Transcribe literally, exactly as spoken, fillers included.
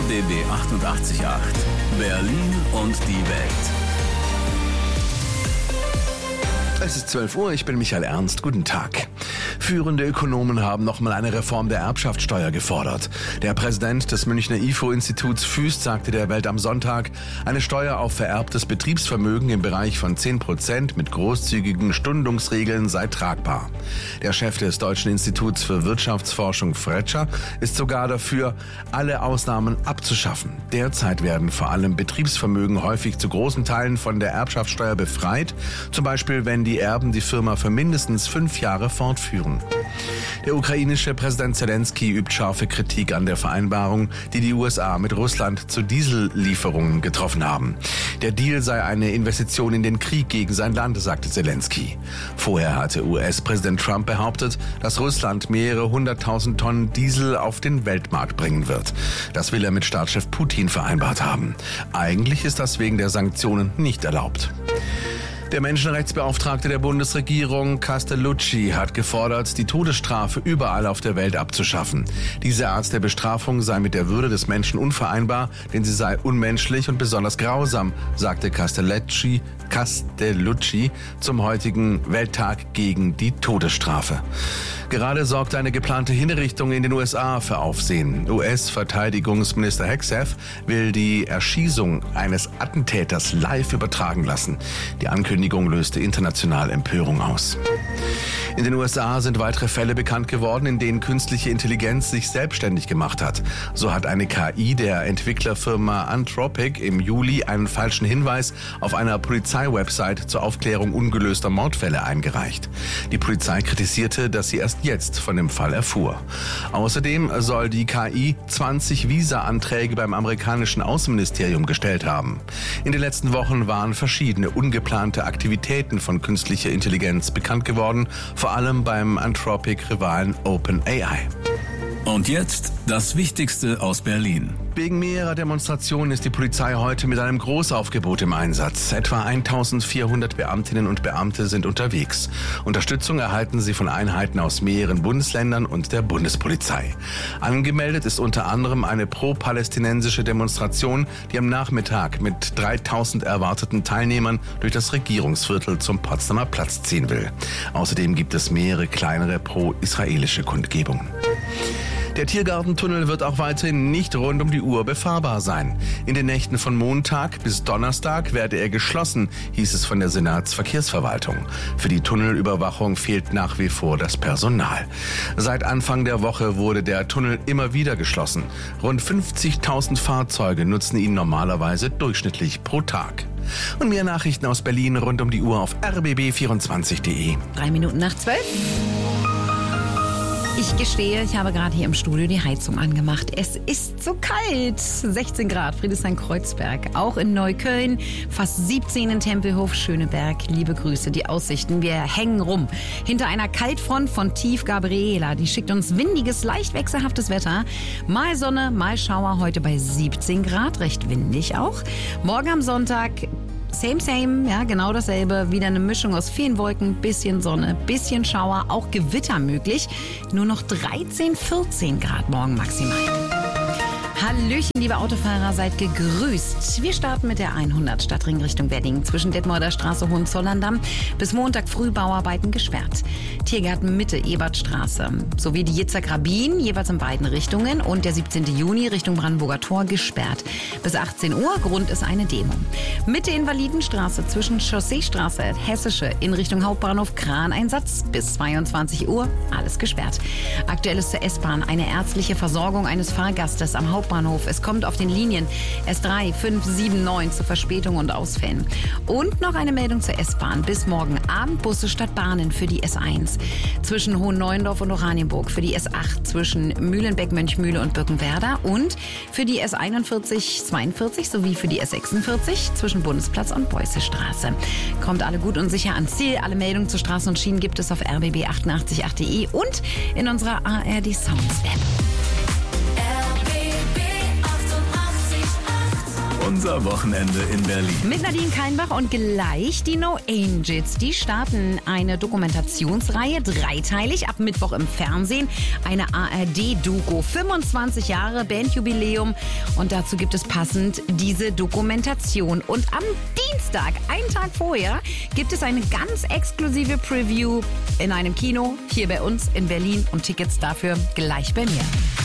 B B achtundachtzig Komma acht. Berlin und die Welt. Es ist zwölf Uhr, ich bin Michael Ernst. Guten Tag. Führende Ökonomen haben nochmal eine Reform der Erbschaftssteuer gefordert. Der Präsident des Münchner I F O-Instituts Füst sagte der Welt am Sonntag, eine Steuer auf vererbtes Betriebsvermögen im Bereich von zehn Prozent mit großzügigen Stundungsregeln sei tragbar. Der Chef des Deutschen Instituts für Wirtschaftsforschung Fretscher ist sogar dafür, alle Ausnahmen abzuschaffen. Derzeit werden vor allem Betriebsvermögen häufig zu großen Teilen von der Erbschaftssteuer befreit, zum Beispiel wenn die Erben die Firma für mindestens fünf Jahre fortführen. Der ukrainische Präsident Zelensky übt scharfe Kritik an der Vereinbarung, die die U S A mit Russland zu Diesellieferungen getroffen haben. Der Deal sei eine Investition in den Krieg gegen sein Land, sagte Zelensky. Vorher hatte U S-Präsident Trump behauptet, dass Russland mehrere hunderttausend Tonnen Diesel auf den Weltmarkt bringen wird. Das will er mit Staatschef Putin vereinbart haben. Eigentlich ist das wegen der Sanktionen nicht erlaubt. Der Menschenrechtsbeauftragte der Bundesregierung, Castellucci, hat gefordert, die Todesstrafe überall auf der Welt abzuschaffen. Diese Art der Bestrafung sei mit der Würde des Menschen unvereinbar, denn sie sei unmenschlich und besonders grausam, sagte Castellucci, Castellucci zum heutigen Welttag gegen die Todesstrafe. Gerade sorgt eine geplante Hinrichtung in den U S A für Aufsehen. U S-Verteidigungsminister Hegseth will die Erschießung eines Attentäters live übertragen lassen. Die Ankündigung löste international Empörung aus. In den U S A sind weitere Fälle bekannt geworden, in denen künstliche Intelligenz sich selbstständig gemacht hat. So hat eine K I der Entwicklerfirma Anthropic im Juli einen falschen Hinweis auf einer Polizeiwebsite zur Aufklärung ungelöster Mordfälle eingereicht. Die Polizei kritisierte, dass sie erst jetzt von dem Fall erfuhr. Außerdem soll die K I zwanzig Visa-Anträge beim amerikanischen Außenministerium gestellt haben. In den letzten Wochen waren verschiedene ungeplante Aktivitäten von künstlicher Intelligenz bekannt geworden, vor allem beim Anthropic-Rivalen OpenAI. Und jetzt das Wichtigste aus Berlin. Wegen mehrerer Demonstrationen ist die Polizei heute mit einem Großaufgebot im Einsatz. Etwa eintausendvierhundert Beamtinnen und Beamte sind unterwegs. Unterstützung erhalten sie von Einheiten aus mehreren Bundesländern und der Bundespolizei. Angemeldet ist unter anderem eine pro-palästinensische Demonstration, die am Nachmittag mit dreitausend erwarteten Teilnehmern durch das Regierungsviertel zum Potsdamer Platz ziehen will. Außerdem gibt es mehrere kleinere pro-israelische Kundgebungen. Der Tiergartentunnel wird auch weiterhin nicht rund um die Uhr befahrbar sein. In den Nächten von Montag bis Donnerstag werde er geschlossen, hieß es von der Senatsverkehrsverwaltung. Für die Tunnelüberwachung fehlt nach wie vor das Personal. Seit Anfang der Woche wurde der Tunnel immer wieder geschlossen. Rund fünfzigtausend Fahrzeuge nutzen ihn normalerweise durchschnittlich pro Tag. Und mehr Nachrichten aus Berlin rund um die Uhr auf r b b vierundzwanzig punkt d e. Drei Minuten nach zwölf. Ich gestehe, ich habe gerade hier im Studio die Heizung angemacht. Es ist so kalt. sechzehn Grad, Friedrichshain-Kreuzberg. Auch in Neukölln, fast siebzehn in Tempelhof, Schöneberg. Liebe Grüße, die Aussichten. Wir hängen rum. Hinter einer Kaltfront von Tief Gabriela. Die schickt uns windiges, leicht wechselhaftes Wetter. Mal Sonne, mal Schauer. Heute bei siebzehn Grad, recht windig auch. Morgen am Sonntag Same, same, ja, genau dasselbe. Wieder eine Mischung aus vielen Wolken, bisschen Sonne, bisschen Schauer, auch Gewitter möglich. Nur noch dreizehn, vierzehn Grad morgen maximal. Hallöchen, liebe Autofahrer, seid gegrüßt. Wir starten mit der hundert Stadtring Richtung Wedding. Zwischen Detmolder Straße, Hohenzollern-Damm bis Montag früh Bauarbeiten gesperrt. Tiergarten Mitte, Ebertstraße. Sowie die Jitzak-Rabin, jeweils in beiden Richtungen. Und der siebzehnten Juni Richtung Brandenburger Tor gesperrt. Bis achtzehn Uhr, Grund ist eine Demo. Mitte Invalidenstraße zwischen Chausseestraße, Hessische in Richtung Hauptbahnhof, Kraneinsatz. Bis zweiundzwanzig Uhr, alles gesperrt. Aktuell ist zur S-Bahn eine ärztliche Versorgung eines Fahrgastes am Hauptbahnhof. Es kommt auf den Linien S drei, fünf, sieben, neun zu Verspätungen und Ausfällen. Und noch eine Meldung zur S-Bahn. Bis morgen Abend Busse statt Bahnen für die S eins. Zwischen Hohenneuendorf und Oranienburg. Für die S acht zwischen Mühlenbeck, Mönchmühle und Birkenwerder. Und für die S einundvierzig, zweiundvierzig sowie für die S sechsundvierzig zwischen Bundesplatz und Beußestraße. Kommt alle gut und sicher ans Ziel. Alle Meldungen zu Straßen und Schienen gibt es auf r b b achtundachtzig punkt acht punkt d e und in unserer A R D Sounds App. Unser Wochenende in Berlin. Mit Nadine Kainbach und gleich die No Angels. Die starten eine Dokumentationsreihe, dreiteilig, ab Mittwoch im Fernsehen. Eine A R D-Doku, fünfundzwanzig Jahre Bandjubiläum. Und dazu gibt es passend diese Dokumentation. Und am Dienstag, einen Tag vorher, gibt es eine ganz exklusive Preview in einem Kino hier bei uns in Berlin. Und Tickets dafür gleich bei mir.